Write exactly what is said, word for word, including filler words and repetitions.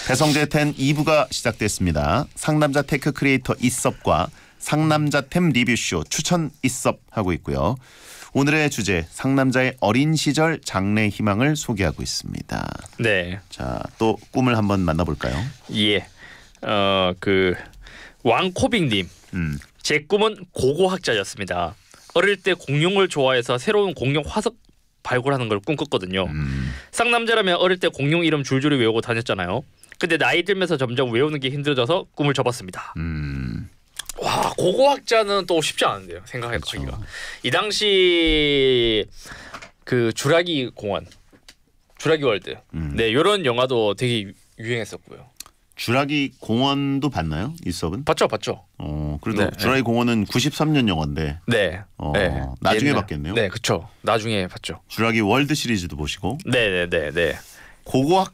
배성재텐 이 부가 시작됐습니다. 상남자 테크 크리에이터 이섭과 상남자템 리뷰쇼 추천 이섭 하고 있고요. 오늘의 주제 상남자의 어린 시절 장래 희망을 소개하고 있습니다. 네. 자, 또 꿈을 한번 만나볼까요? 예. 어, 그 왕코빅님. 음. 제 꿈은 고고학자였습니다. 어릴 때 공룡을 좋아해서 새로운 공룡 화석 발굴하는 걸 꿈꿨거든요. 음. 쌍남자라면 어릴 때 공룡 이름 줄줄이 외우고 다녔잖아요. 근데 나이 들면서 점점 외우는 게 힘들어져서 꿈을 접었습니다. 음. 와, 고고학자는 또 쉽지 않은데요. 생각해보기가. 그렇죠. 이 당시 그 주라기 공원, 주라기 월드, 음. 네 이런 영화도 되게 유행했었고요. 주라기 공원도 봤나요? 이섭은? 봤죠, 봤죠. 어, 그래도 네, 주라기 공원은 구십삼 년 영화인데. 네. 어, 네. 나중에 옛날- 봤겠네요. 네, 그렇죠. 나중에 봤죠. 주라기 월드 시리즈도 보시고. 네, 네, 네, 네. 고고학